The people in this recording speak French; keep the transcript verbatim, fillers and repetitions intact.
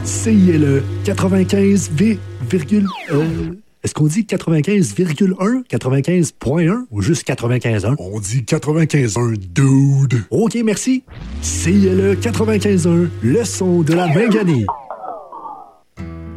C I L E quatre-vingt-quinze virgule un. Euh, est-ce qu'on dit quatre-vingt-quinze virgule un, quatre-vingt-quinze point un ou juste quatre-vingt-quinze point un? On dit quatre-vingt-quinze point un, dude. OK, merci. C I L E quatre-vingt-quinze point un, le son de la Binganie.